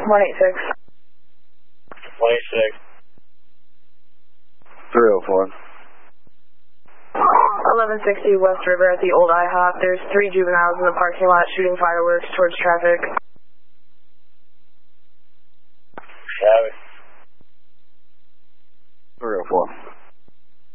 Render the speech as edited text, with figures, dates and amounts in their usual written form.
186. 186. 304. 1160 West River at the old IHOP. There's 3 juveniles in the parking lot shooting fireworks towards traffic.